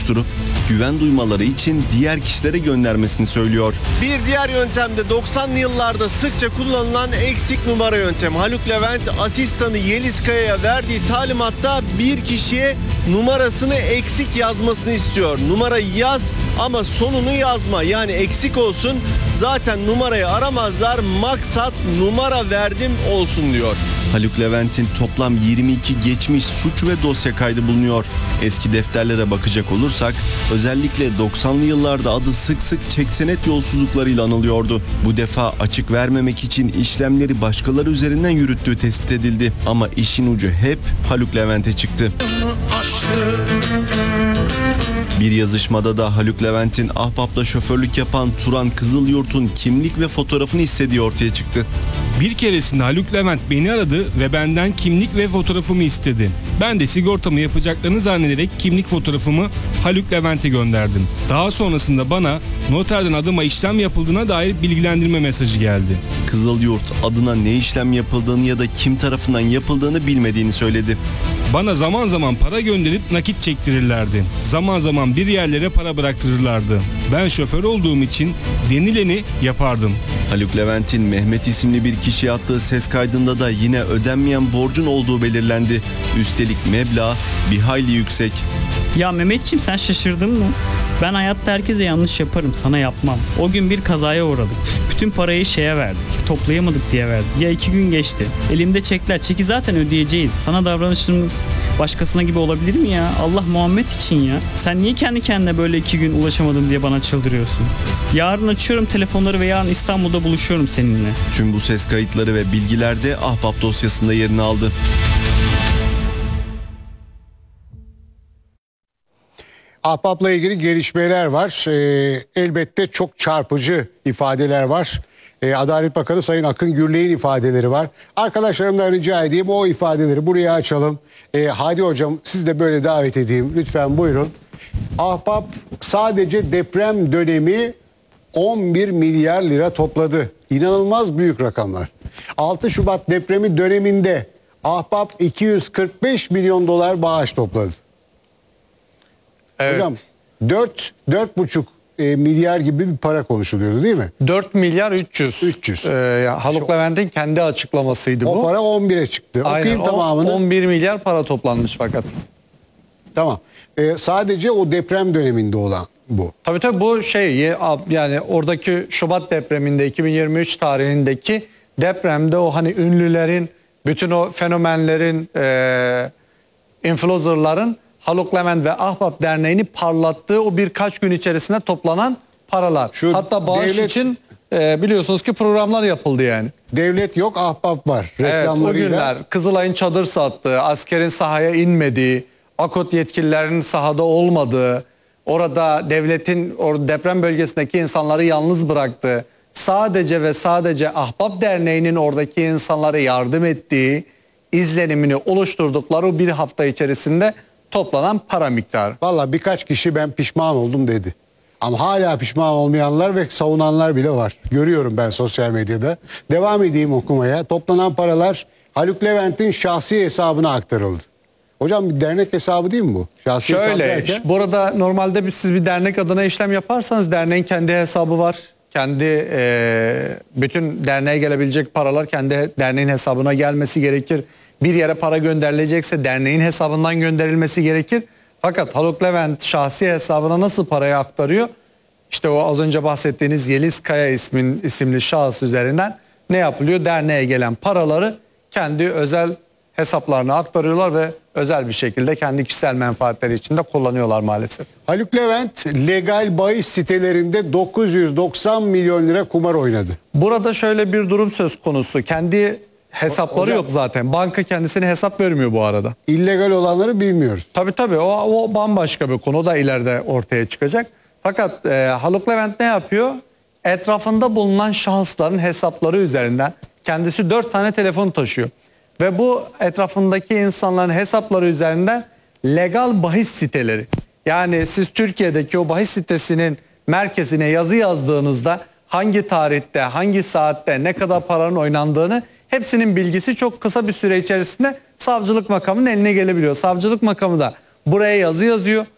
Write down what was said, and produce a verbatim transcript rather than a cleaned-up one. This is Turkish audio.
oluşturup güven duymaları için diğer kişilere göndermesini söylüyor. Bir diğer yöntem de doksanlı yıllarda sıkça kullanılan eksik numara yöntemi. Haluk Levent asistanı Yeliz Kaya'ya verdiği talimatta bir kişiye numarasını eksik yazmasını istiyor. Numarayı yaz ama sonunu yazma, yani eksik olsun, zaten numarayı aramazlar, maksat numara verdim olsun diyor. Haluk Levent'in toplam yirmi iki geçmiş suç ve dosya kaydı bulunuyor. Eski defterlere bakacak olursak özellikle doksanlı yıllarda adı sık sık çek senet yolsuzluklarıyla anılıyordu. Bu defa açık vermemek için işlemleri başkaları üzerinden yürüttüğü tespit edildi. Ama işin ucu hep Haluk Levent'e çıktı. Bir yazışmada da Haluk Levent'in Ahbap'ta şoförlük yapan Turan Kızılyurt'un kimlik ve fotoğrafını istediği ortaya çıktı. Bir keresinde Haluk Levent beni aradı ve benden kimlik ve fotoğrafımı istedi. Ben de sigortamı yapacaklarını zannederek kimlik fotoğrafımı Haluk Levent'e gönderdim. Daha sonrasında bana noterden adıma işlem yapıldığına dair bilgilendirme mesajı geldi. Kızılyurt adına ne işlem yapıldığını ya da kim tarafından yapıldığını bilmediğini söyledi. Bana zaman zaman para gönderip nakit çektirirlerdi. Zaman zaman bir yerlere para bıraktırırlardı. Ben şoför olduğum için denileni yapardım. Haluk Levent'in Mehmet isimli bir kişiye attığı ses kaydında da yine ödenmeyen borcun olduğu belirlendi. Üstelik meblağ bir hayli yüksek. Ya Mehmetciğim, sen şaşırdın mı? Ben hayatta herkese yanlış yaparım, sana yapmam. O gün bir kazaya uğradık. Bütün parayı şeye verdik. Toplayamadık diye verdik. Ya iki gün geçti. Elimde çekler. Çeki zaten ödeyeceğiz. Sana davranışımız başkasına gibi olabilir mi ya? Allah Muhammed için ya. Sen niye kendi kendine böyle iki gün ulaşamadım diye bana çıldırıyorsun? Yarın açıyorum telefonları ve yarın İstanbul'da buluşuyorum seninle. Tüm bu ses kayıtları ve bilgiler de Ahbap dosyasında yerini aldı. Ahbap'la ilgili gelişmeler var. Ee, elbette çok çarpıcı ifadeler var. Ee, Adalet Bakanı Sayın Akın Gürley'in ifadeleri var. Arkadaşlarımdan rica edeyim o ifadeleri buraya açalım. Ee, Hadi hocam, siz de böyle davet edeyim. Lütfen buyurun. Ahbap sadece deprem dönemi on bir milyar lira topladı. İnanılmaz büyük rakamlar. altı Şubat depremi döneminde Ahbap iki yüz kırk beş milyon dolar bağış topladı. Evet. Hocam dört dört buçuk milyar gibi bir para konuşuluyordu değil mi? dört milyar üç yüz. üç yüz. Ee, Haluk Levent'in kendi açıklamasıydı O bu. para on bire çıktı. Aynen, Okuyayım tamamını. on bir milyar para toplanmış fakat. Tamam. Ee, sadece o deprem döneminde olan bu. Tabii tabii bu şey, yani oradaki Şubat depreminde iki bin yirmi üç tarihindeki depremde o hani ünlülerin, bütün o fenomenlerin, e, influencerların Haluk Levent ve Ahbap Derneği'ni parlattığı o birkaç gün içerisinde toplanan paralar. Şu Hatta bağış devlet, için e, biliyorsunuz ki programlar yapıldı yani. Devlet yok, Ahbap var. Evet, o Reklamlarıyla. günler Kızılay'ın çadır sattığı, askerin sahaya inmediği, AKOT yetkililerinin sahada olmadığı, orada devletin o deprem bölgesindeki insanları yalnız bıraktığı, sadece ve sadece Ahbap Derneği'nin oradaki insanlara yardım ettiği izlenimini oluşturdukları o bir hafta içerisinde toplanan para miktarı. Valla birkaç kişi ben pişman oldum dedi. Ama hala pişman olmayanlar ve savunanlar bile var. Görüyorum ben sosyal medyada. Devam edeyim okumaya. Toplanan paralar Haluk Levent'in şahsi hesabına aktarıldı. Hocam bir dernek hesabı değil mi bu? Şahsi hesap Şöyle, derken? burada normalde bir, siz bir dernek adına işlem yaparsanız derneğin kendi hesabı var. Kendi e, bütün derneğe gelebilecek paralar kendi derneğin hesabına gelmesi gerekir. Bir yere para gönderilecekse derneğin hesabından gönderilmesi gerekir. Fakat Haluk Levent şahsi hesabına nasıl parayı aktarıyor? İşte o az önce bahsettiğiniz Yeliz Kaya ismin, isimli şahıs üzerinden ne yapılıyor? Derneğe gelen paraları kendi özel hesaplarına aktarıyorlar ve özel bir şekilde kendi kişisel menfaatleri için de kullanıyorlar maalesef. Haluk Levent legal bahis sitelerinde dokuz yüz doksan milyon lira kumar oynadı. Burada şöyle bir durum söz konusu. Kendi hesapları Hocam, yok zaten. Banka kendisine hesap vermiyor bu arada. İllegal olanları bilmiyoruz. Tabii tabii o, o bambaşka bir konu, o da ileride ortaya çıkacak. Fakat e, Haluk Levent ne yapıyor? Etrafında bulunan şahısların hesapları üzerinden kendisi dört tane telefon taşıyor. Ve bu etrafındaki insanların hesapları üzerinden legal bahis siteleri. Yani siz Türkiye'deki o bahis sitesinin merkezine yazı yazdığınızda hangi tarihte, hangi saatte, ne kadar paranın oynandığını hepsinin bilgisi çok kısa bir süre içerisinde savcılık makamının eline gelebiliyor. Savcılık makamı da buraya yazı yazıyor.